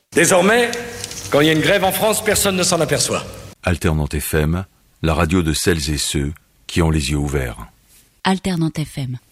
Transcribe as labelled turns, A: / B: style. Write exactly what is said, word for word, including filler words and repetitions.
A: Désormais, quand il y a une grève en France, personne ne s'en aperçoit.
B: Alternante F M, la radio de celles et ceux qui ont les yeux ouverts.
C: Alternante F M.